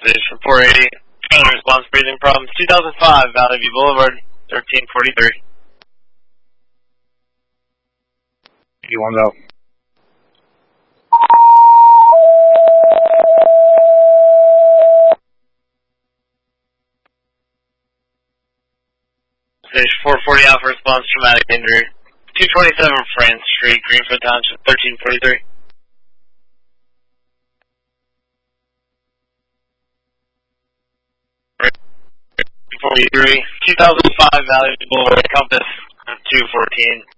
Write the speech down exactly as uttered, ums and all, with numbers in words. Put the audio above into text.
Station four eighty. Trailer response breathing problems. two thousand five Valley View Boulevard, thirteen forty-three. You want out. Station four forty Alpha response, traumatic injury. two twenty-seven France Street, Greenfield Township, thirteen forty-three. forty-three, two thousand five Valley Boulevard, Compass, two fourteen.